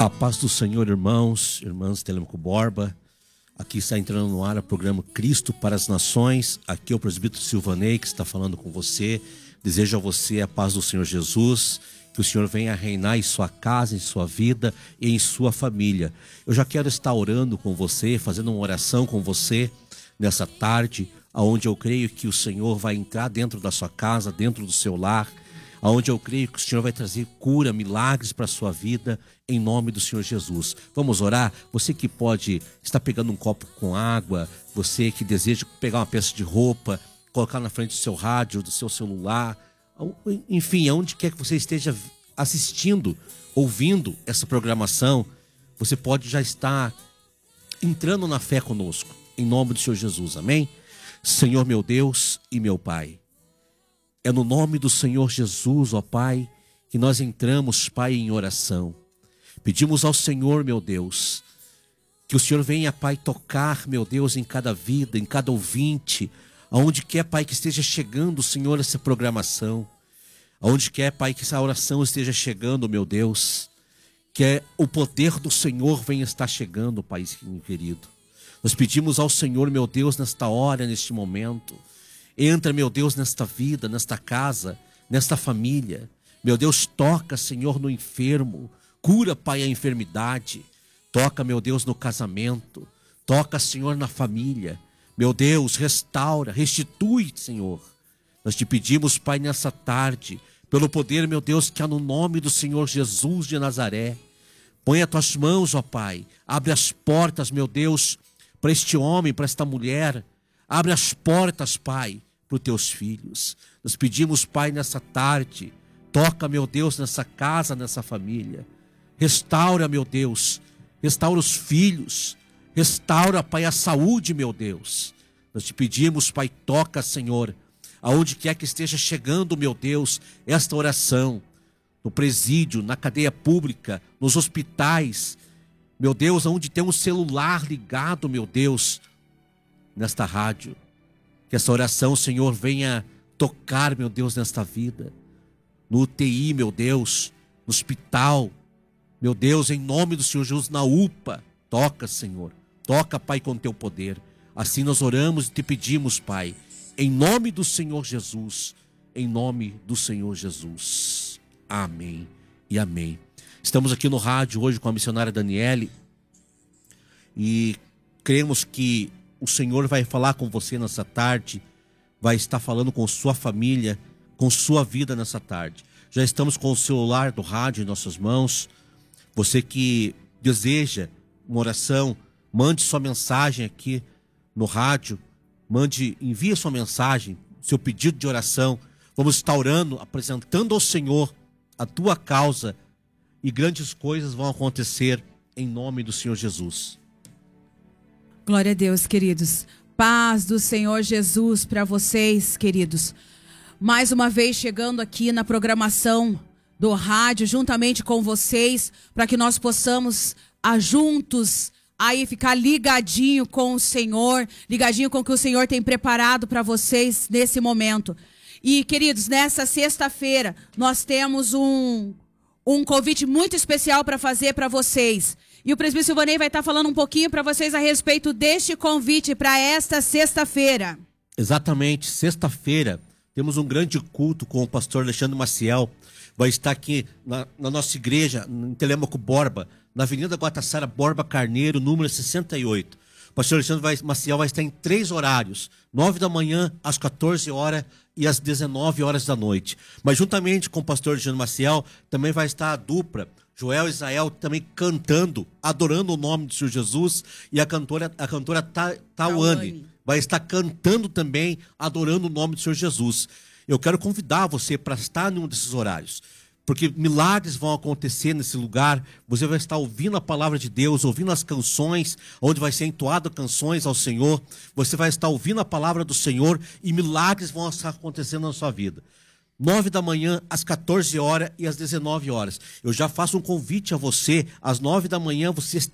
A paz do Senhor, irmãos, irmãs Telemaco Borba. Aqui está entrando no ar o programa Cristo para as Nações. Aqui é o presbítero Silvanei que está falando com você. Desejo a você a paz do Senhor Jesus, que o Senhor venha reinar em sua casa, em sua vida e em sua família. Eu já quero estar orando com você, fazendo uma oração com você nessa tarde, onde eu creio que o Senhor vai entrar dentro da sua casa, dentro do seu lar, onde eu creio que o Senhor vai trazer cura, milagres para a sua vida, em nome do Senhor Jesus. Vamos orar? Você que pode estar pegando um copo com água, você que deseja pegar uma peça de roupa, colocar na frente do seu rádio, do seu celular, enfim, aonde quer que você esteja assistindo, ouvindo essa programação, você pode já estar entrando na fé conosco, em nome do Senhor Jesus, amém? Senhor meu Deus e meu Pai, é no nome do Senhor Jesus, ó Pai, que nós entramos, Pai, em oração. Pedimos ao Senhor, meu Deus, que o Senhor venha, Pai, tocar, meu Deus, em cada vida, em cada ouvinte, aonde quer, Pai, que esteja chegando, Senhor, essa programação, aonde quer, Pai, que essa oração esteja chegando, meu Deus, que o poder do Senhor venha estar chegando, Pai querido. Nós pedimos ao Senhor, meu Deus, nesta hora, neste momento, entra, meu Deus, nesta vida, nesta casa, nesta família. Meu Deus, toca, Senhor, no enfermo. Cura, Pai, a enfermidade. Toca, meu Deus, no casamento. Toca, Senhor, na família. Meu Deus, restaura, restitui, Senhor. Nós te pedimos, Pai, nessa tarde, pelo poder, meu Deus, que há no nome do Senhor Jesus de Nazaré. Põe as tuas mãos, ó Pai. Abre as portas, meu Deus, para este homem, para esta mulher. Abre as portas, Pai, para os teus filhos. Nós pedimos, Pai, nessa tarde, toca, meu Deus, nessa casa, nessa família. Restaura, meu Deus, restaura os filhos. Restaura, Pai, a saúde, meu Deus. Nós te pedimos, Pai, toca, Senhor, aonde quer que esteja chegando, meu Deus, esta oração. No presídio, na cadeia pública, nos hospitais. Meu Deus, aonde tem um celular ligado, meu Deus, nesta rádio, que essa oração, Senhor, venha tocar, meu Deus, nesta vida, no UTI, meu Deus, no hospital, meu Deus, em nome do Senhor Jesus, na UPA, toca, Senhor, toca, Pai, com teu poder. Assim nós oramos e te pedimos, Pai, em nome do Senhor Jesus, em nome do Senhor Jesus, amém e amém. Estamos aqui no rádio hoje com a missionária Daniele e cremos que o Senhor vai falar com você nessa tarde, vai estar falando com sua família, com sua vida nessa tarde. Já estamos com o celular do rádio em nossas mãos. Você que deseja uma oração, mande sua mensagem aqui no rádio, envie sua mensagem, seu pedido de oração. Vamos estar orando, apresentando ao Senhor a tua causa e grandes coisas vão acontecer em nome do Senhor Jesus. Glória a Deus, queridos. Paz do Senhor Jesus para vocês, queridos. Mais uma vez chegando aqui na programação do rádio, juntamente com vocês, para que nós possamos juntos aí ficar ligadinho com o Senhor, ligadinho com o que o Senhor tem preparado para vocês nesse momento. E, queridos, nessa sexta-feira nós temos um convite muito especial para fazer para vocês. E o presbítero Silvanei vai estar falando um pouquinho para vocês a respeito deste convite para esta sexta-feira. Exatamente, sexta-feira temos um grande culto com o pastor Alexandre Maciel. Vai estar aqui na nossa igreja, em Telemaco Borba, na Avenida Guatassara Borba Carneiro, número 68. O pastor Alexandre Maciel vai estar em 3 horários, 9 da manhã, às 14 horas e às 19 horas da noite. Mas juntamente com o pastor Alexandre Maciel, também vai estar a dupla Joel e Israel também cantando, adorando o nome do Senhor Jesus, e a cantora Tawane vai estar cantando também, adorando o nome do Senhor Jesus. Eu quero convidar você para estar em um desses horários, porque milagres vão acontecer nesse lugar. Você vai estar ouvindo a palavra de Deus, ouvindo as canções, onde vai ser entoado canções ao Senhor. Você vai estar ouvindo a palavra do Senhor e milagres vão estar acontecendo na sua vida. 9 da manhã, às 14 horas e às 19 horas. Eu já faço um convite a você, às 9 da manhã você está